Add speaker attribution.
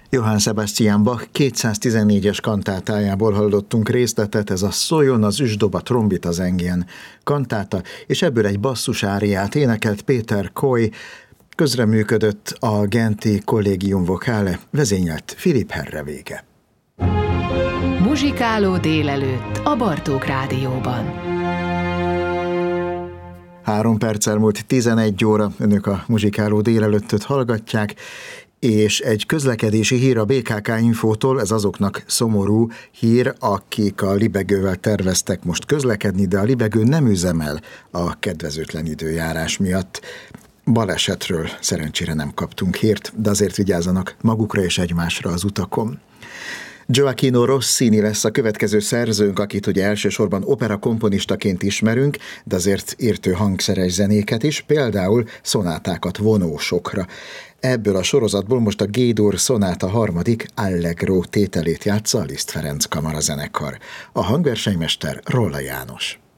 Speaker 1: Johann Sebastian Bach 214-es kantátájából hallottunk részletet, ez a Szóljon az üsdoba trombita zengjen kantáta, és ebből egy basszusáriát énekelt Péter Koy, közreműködött a Genti Collegium Vocale, vezényelt Philipp Herrevége.
Speaker 2: Muzsikáló délelőtt a Bartók Rádióban.
Speaker 1: 3 perccel múlt 11 óra, önök a Muzsikáló délelőttöt hallgatják, és egy közlekedési hír a BKK Infótól, ez azoknak szomorú hír, akik a libegővel terveztek most közlekedni, de a libegő nem üzemel a kedvezőtlen időjárás miatt. Balesetről szerencsére nem kaptunk hírt, de azért vigyázzanak magukra és egymásra az utakon. Gioachino Rossini lesz a következő szerzőnk, akit ugye elsősorban operakomponistaként ismerünk, de azért írt ő hangszeres zenéket is, például szonátákat vonósokra. Ebből a sorozatból most a G-dur szonáta 3. Allegro tételét játsza a Liszt Ferenc kamarazenekar. A hangversenymester Rolla János.